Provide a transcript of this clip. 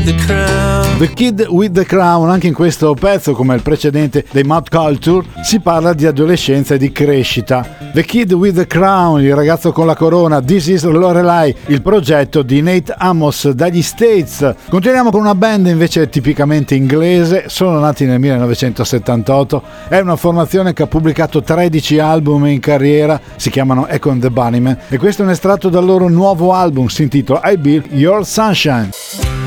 the crown. The Kid with the Crown, anche in questo pezzo, come il precedente dei Mad Culture, si parla di adolescenza e di crescita. The Kid with the Crown, il ragazzo con la corona, This is Lorelai, il progetto di Nate Amos dagli States. Continuiamo con una band invece tipicamente inglese, sono nati nel 1978, è una formazione che ha pubblicato 13 album in carriera, si chiamano Echo and the Bunnymen, e questo è un estratto dal loro nuovo album, si intitola I Built Your Sunshine.